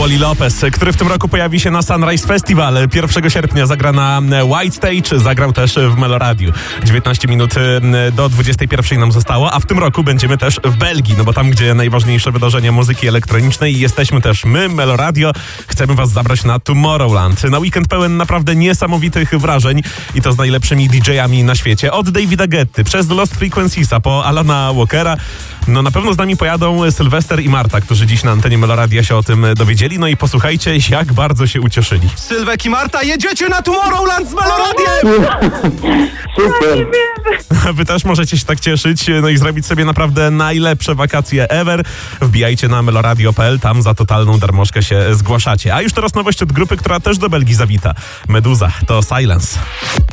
Wally Lopez, który w tym roku pojawi się na Sunrise Festival. 1 sierpnia zagra na White Stage, zagrał też w Meloradiu. 19 minut do 21 nam zostało, a w tym roku będziemy też w Belgii, no bo tam, gdzie najważniejsze wydarzenie muzyki elektronicznej, jesteśmy też my, Meloradio. Chcemy was zabrać na Tomorrowland. Na weekend pełen naprawdę niesamowitych wrażeń i to z najlepszymi DJ-ami na świecie. Od Davida Guetty, przez The Lost Frequenciesa, po Alana Walkera. No na pewno z nami pojadą Sylwester i Marta, którzy dziś na antenie Meloradia się o tym dowiedzieli. No i posłuchajcie, jak bardzo się ucieszyli. Sylwek i Marta, jedziecie na Tomorrowland z Meloradiem! Super. Wy też możecie się tak cieszyć, no i zrobić sobie naprawdę najlepsze wakacje ever. Wbijajcie na meloradio.pl, tam za totalną darmożkę się zgłaszacie. A już teraz nowość od grupy, która też do Belgii zawita. Meduza, to Silence.